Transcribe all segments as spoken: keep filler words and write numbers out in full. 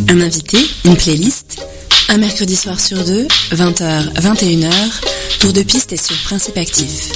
Un invité, une playlist, un mercredi soir sur deux, vingt heures, vingt et une heures, Tour de piste est sur Principe Actif.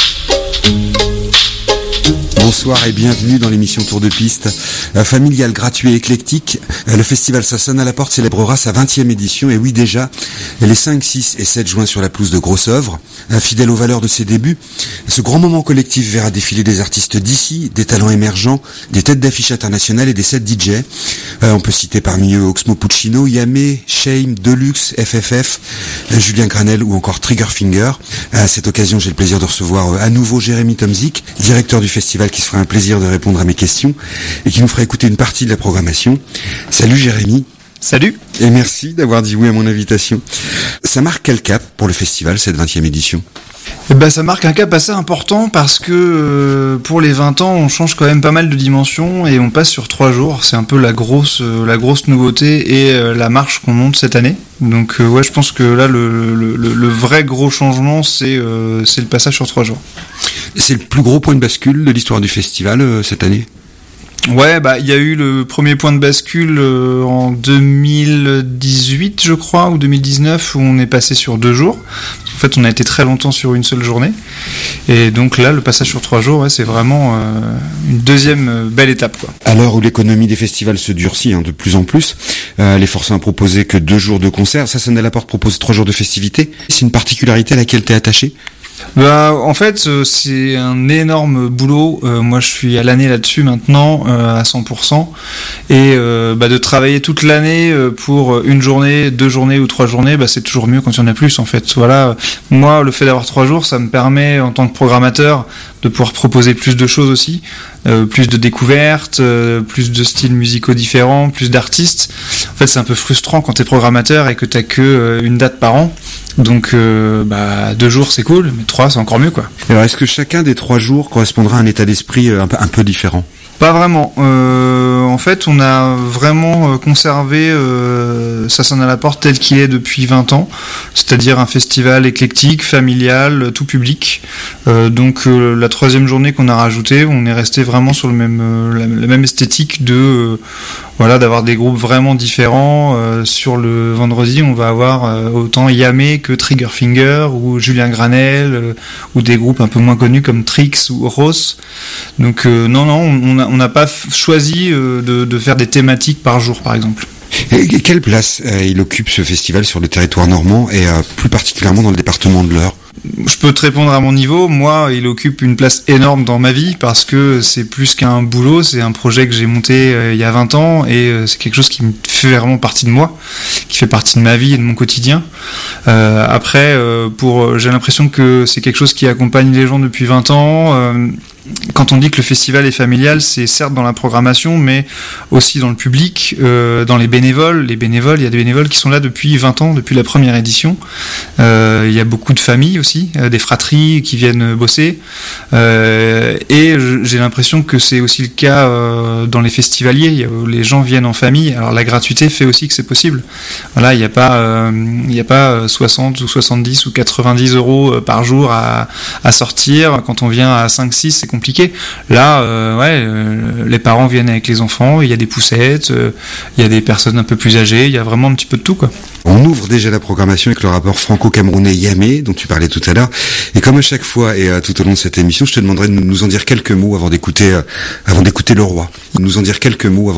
Bonsoir et bienvenue dans l'émission Tour de piste. Euh, familial, gratuit et éclectique, euh, le festival Ça sonne à la porte célébrera sa vingtième édition, et oui déjà, les cinq, six et sept juin sur la pelouse de Grosse-Œuvre. Euh, fidèle aux valeurs de ses débuts, ce grand moment collectif verra défiler des artistes d'ici, des talents émergents, des têtes d'affiche internationales et des sets D J. Euh, on peut citer parmi eux Oxmo Puccino, Yamé, Shame, Deluxe, F F F, euh, Julien Granel ou encore Triggerfinger. À cette occasion, j'ai le plaisir de recevoir euh, à nouveau Jérémy Tomzik, directeur du festival, qui se fera un plaisir de répondre à mes questions et qui nous fera écouter une partie de la programmation. Salut Jérémy. Salut. Et merci d'avoir dit oui à mon invitation. Ça marque quel cap pour le festival, cette vingtième édition ? Eh ben, ça marque un cap assez important parce que euh, pour les vingt ans, on change quand même pas mal de dimensions et on passe sur trois jours. C'est un peu la grosse, euh, la grosse nouveauté et euh, la marche qu'on monte cette année. Donc euh, ouais, je pense que là, le, le, le, le vrai gros changement, c'est, euh, c'est le passage sur trois jours. C'est le plus gros point de bascule de l'histoire du festival euh, cette année ? Ouais, bah il y a eu le premier point de bascule euh, en deux mille dix-huit, je crois, ou deux mille dix-neuf, où on est passé sur deux jours. En fait, on a été très longtemps sur une seule journée. Et donc là, le passage sur trois jours, ouais, c'est vraiment euh, une deuxième euh, belle étape, quoi. À l'heure où l'économie des festivals se durcit hein, de plus en plus, euh, les forçant à proposer que deux jours de concert, Ça sonne à la porte propose trois jours de festivités. C'est une particularité à laquelle t'es attaché ? Bah, en fait, euh, c'est un énorme boulot. Euh, moi, je suis à l'année là-dessus maintenant, euh, à cent pour cent. Et euh, bah, de travailler toute l'année euh, pour une journée, deux journées ou trois journées, bah, c'est toujours mieux quand il y en a plus, en fait. Voilà. Moi, le fait d'avoir trois jours, ça me permet, en tant que programmateur, de pouvoir proposer plus de choses aussi, euh, plus de découvertes, euh, plus de styles musicaux différents, plus d'artistes. En fait, c'est un peu frustrant quand t'es programmateur et que t'as que euh, une date par an. Donc, euh, bah, deux jours, c'est cool, mais trois, c'est encore mieux, quoi. Alors, est-ce que chacun des trois jours correspondra à un état d'esprit un peu, un peu différent ? Pas vraiment. Euh, en fait, on a vraiment conservé euh, Ça sonne à la porte tel qu'il est depuis vingt ans, c'est-à-dire un festival éclectique, familial, tout public. Euh, donc euh, la troisième journée qu'on a rajoutée, on est resté vraiment sur le même, euh, la, la même esthétique de euh, voilà, d'avoir des groupes vraiment différents. Euh, sur le vendredi, on va avoir euh, autant Yamé que Triggerfinger ou Julien Granel euh, ou des groupes un peu moins connus comme Trix ou Ross. Donc euh, non, non, on a on n'a pas f- choisi euh, de, de faire des thématiques par jour, par exemple. Et quelle place euh, il occupe ce festival sur le territoire normand et euh, plus particulièrement dans le département de l'Eure ? Je peux te répondre à mon niveau. Moi, il occupe une place énorme dans ma vie parce que c'est plus qu'un boulot. C'est un projet que j'ai monté euh, il y a vingt ans et euh, c'est quelque chose qui me fait vraiment partie de moi, qui fait partie de ma vie et de mon quotidien. Euh, après, euh, pour, j'ai l'impression que c'est quelque chose qui accompagne les gens depuis vingt ans. Euh, Quand on dit que le festival est familial, c'est certes dans la programmation, mais aussi dans le public, euh, dans les bénévoles. Les bénévoles, il y a des bénévoles qui sont là depuis vingt ans, depuis la première édition. Euh, il y a beaucoup de familles aussi, euh, des fratries qui viennent bosser. Euh, et j'ai l'impression que c'est aussi le cas euh, dans les festivaliers. Il y a, les gens viennent en famille. Alors la gratuité fait aussi que c'est possible. Voilà, il n'y a pas, euh, il n'y a pas soixante ou soixante-dix ou quatre-vingt-dix euros par jour à, à sortir. Quand on vient à cinq six, c'est compliqué. Là, euh, ouais, euh, les parents viennent avec les enfants, il y a des poussettes, euh, il y a des personnes un peu plus âgées, il y a vraiment un petit peu de tout, quoi. On ouvre déjà la programmation avec le rapport franco-camerounais Yamé, dont tu parlais tout à l'heure. Et comme à chaque fois et euh, tout au long de cette émission, je te demanderai de nous en dire quelques mots avant d'écouter, euh, avant d'écouter le roi. Nous en dire quelques mots avant